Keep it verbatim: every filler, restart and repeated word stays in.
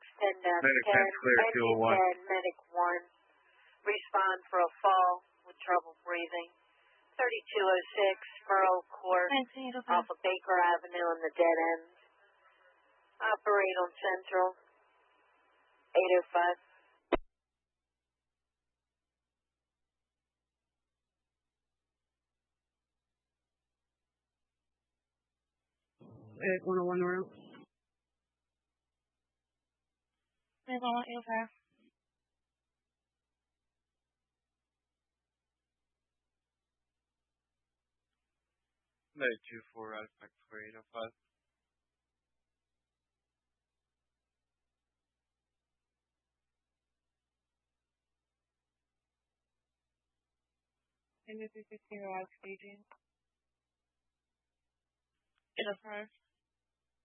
ten down Medic ten, ten clear, two oh one. ten, medic one. Respond for a fall with trouble breathing. thirty-two oh six, Merle Court, off of Baker Avenue in the dead end. Operate on Central, eight oh five. eight one oh one route. eight one one, eight oh five. Medic two four, aspect for eight oh five. N B C sixteen, Route staging. eight oh five.